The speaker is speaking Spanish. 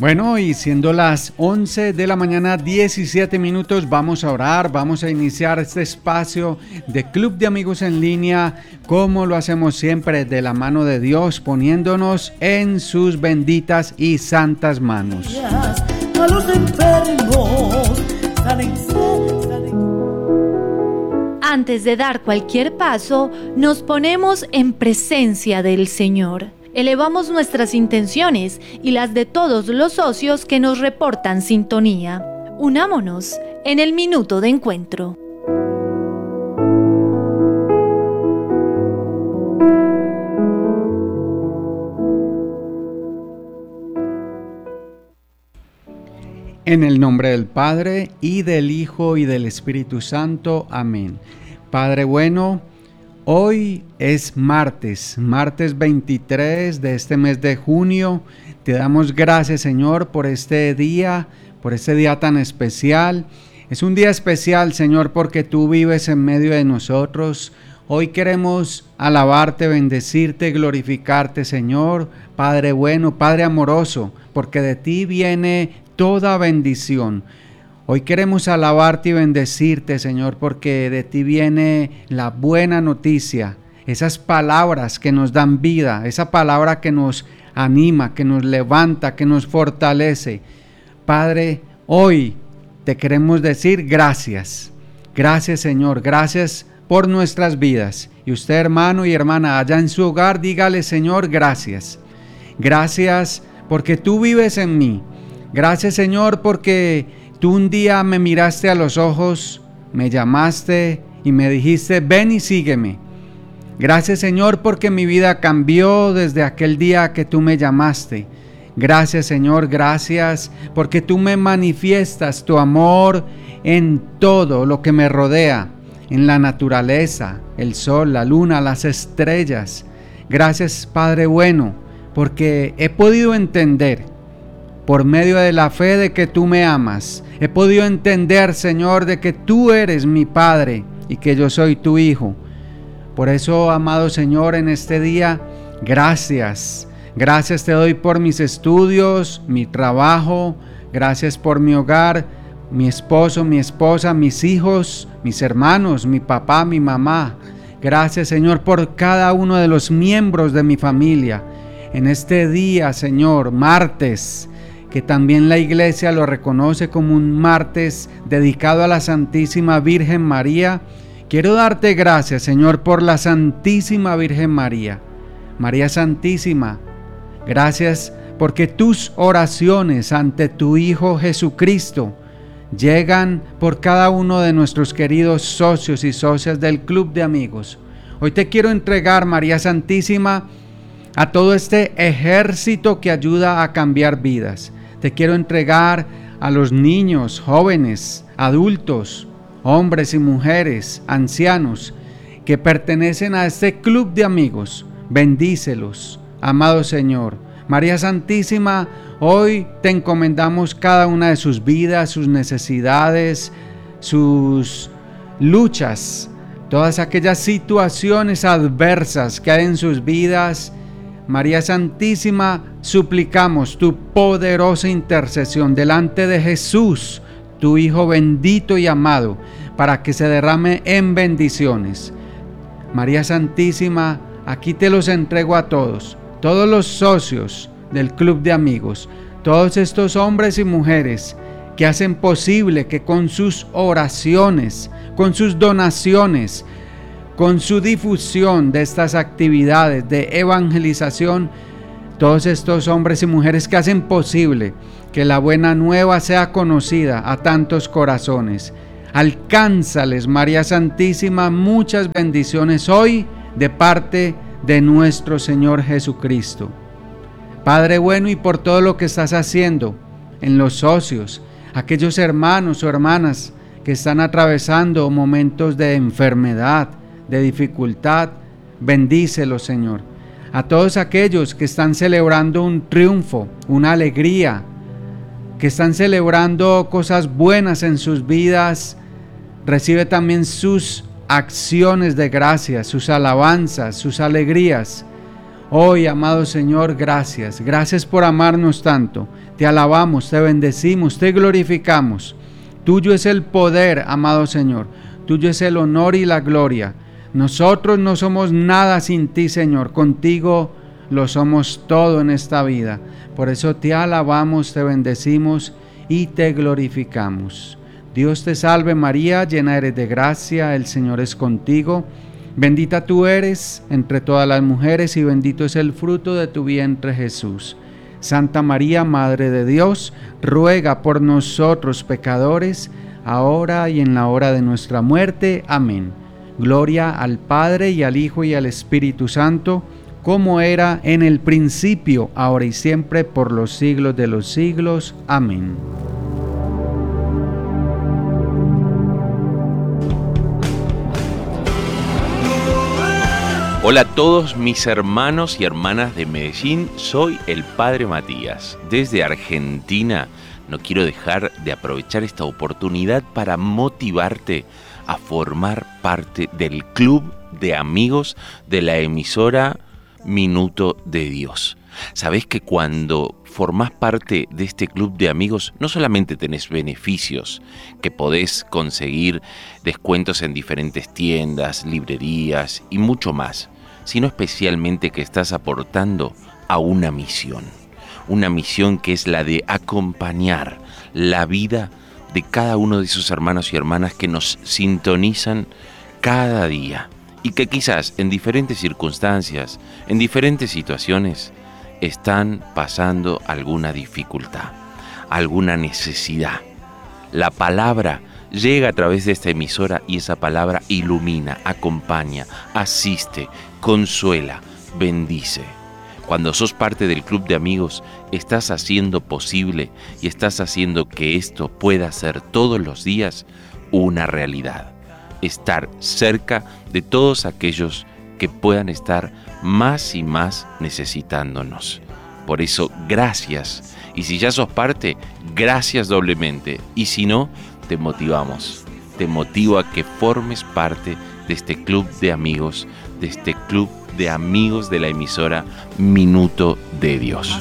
Bueno, y siendo las 11 de la mañana, 17 minutos, vamos a orar, vamos a iniciar este espacio de Club de Amigos en Línea, como lo hacemos siempre, de la mano de Dios, poniéndonos en sus benditas y santas manos. A los enfermos, Antes de dar cualquier paso, nos ponemos en presencia del Señor. Elevamos nuestras intenciones y las de todos los socios que nos reportan sintonía. Unámonos en el minuto de encuentro. En el nombre del Padre, y del Hijo, y del Espíritu Santo. Amén. Padre bueno, hoy es martes 23 de este mes de junio. Te damos gracias, Señor, por este día tan especial. Es un día especial, Señor, porque tú vives en medio de nosotros. Hoy queremos alabarte, bendecirte, glorificarte, Señor, Padre bueno, Padre amoroso, porque de ti viene toda bendición. Hoy queremos alabarte y bendecirte, Señor, porque de ti viene la buena noticia, esas palabras que nos dan vida, esa palabra que nos anima, que nos levanta, que nos fortalece. Padre, hoy te queremos decir gracias. Gracias, Señor, gracias por nuestras vidas. Y usted, hermano y hermana, allá en su hogar, dígale, Señor, gracias. Gracias porque tú vives en mí. Gracias, Señor, porque tú un día me miraste a los ojos, me llamaste y me dijiste, ven y sígueme. Gracias, Señor, porque mi vida cambió desde aquel día que tú me llamaste. Gracias, Señor, gracias porque tú me manifiestas tu amor en todo lo que me rodea, en la naturaleza, el sol, la luna, las estrellas. Gracias, Padre bueno, porque he podido entender por medio de la fe de que tú me amas. He podido entender, Señor, de que tú eres mi Padre y que yo soy tu Hijo. Por eso, amado Señor, en este día, gracias. Gracias te doy por mis estudios, mi trabajo. Gracias por mi hogar, mi esposo, mi esposa, mis hijos, mis hermanos, mi papá, mi mamá. Gracias, Señor, por cada uno de los miembros de mi familia. En este día, Señor, martes, que también la iglesia lo reconoce como un martes dedicado a la Santísima Virgen María. Quiero darte gracias, Señor, por la Santísima Virgen María. María Santísima, gracias porque tus oraciones ante tu Hijo Jesucristo llegan por cada uno de nuestros queridos socios y socias del Club de Amigos. Hoy te quiero entregar, María Santísima, a todo este ejército que ayuda a cambiar vidas. Te quiero entregar a los niños, jóvenes, adultos, hombres y mujeres, ancianos, que pertenecen a este club de amigos. Bendícelos, amado Señor. María Santísima, hoy te encomendamos cada una de sus vidas, sus necesidades, sus luchas, todas aquellas situaciones adversas que hay en sus vidas. María Santísima, suplicamos tu poderosa intercesión delante de Jesús, tu Hijo bendito y amado, para que se derrame en bendiciones. María Santísima, aquí te los entrego a todos los socios del Club de Amigos, todos estos hombres y mujeres que hacen posible que con sus oraciones, con sus donaciones, con su difusión de estas actividades de evangelización, todos estos hombres y mujeres que hacen posible que la buena nueva sea conocida a tantos corazones. Alcánzales, María Santísima, muchas bendiciones hoy de parte de nuestro Señor Jesucristo. Padre bueno, y por todo lo que estás haciendo en los socios, aquellos hermanos o hermanas que están atravesando momentos de enfermedad, de dificultad, bendícelos, Señor. A todos aquellos que están celebrando un triunfo, una alegría, que están celebrando cosas buenas en sus vidas, recibe también sus acciones de gracia, sus alabanzas, sus alegrías. Hoy, amado Señor, gracias. Gracias por amarnos tanto. Te alabamos, te bendecimos, te glorificamos. Tuyo es el poder, amado Señor. Tuyo es el honor y la gloria. Nosotros no somos nada sin ti, Señor. Contigo lo somos todo en esta vida. Por eso te alabamos, te bendecimos y te glorificamos. Dios te salve María, llena eres de gracia, el Señor es contigo. Bendita tú eres entre todas las mujeres y bendito es el fruto de tu vientre Jesús. Santa María, Madre de Dios, ruega por nosotros pecadores, ahora y en la hora de nuestra muerte. Amén. Gloria al Padre y al Hijo y al Espíritu Santo, como era en el principio, ahora y siempre, por los siglos de los siglos. Amén. Hola a todos mis hermanos y hermanas de Medellín, soy el Padre Matías. Desde Argentina no quiero dejar de aprovechar esta oportunidad para motivarte a formar parte del club de amigos de la emisora Minuto de Dios. Sabés que cuando formás parte de este club de amigos no solamente tenés beneficios, que podés conseguir descuentos en diferentes tiendas, librerías y mucho más, sino especialmente que estás aportando a una misión que es la de acompañar la vida de cada uno de esos hermanos y hermanas que nos sintonizan cada día y que quizás en diferentes circunstancias, en diferentes situaciones, están pasando alguna dificultad, alguna necesidad. La palabra llega a través de esta emisora y esa palabra ilumina, acompaña, asiste, consuela, bendice. Cuando sos parte del club de amigos, estás haciendo posible y estás haciendo que esto pueda ser todos los días una realidad. Estar cerca de todos aquellos que puedan estar más y más necesitándonos. Por eso, gracias. Y si ya sos parte, gracias doblemente. Y si no, te motivamos. Te motivo a que formes parte de este club de amigos, de este club de amigos de la emisora Minuto de Dios.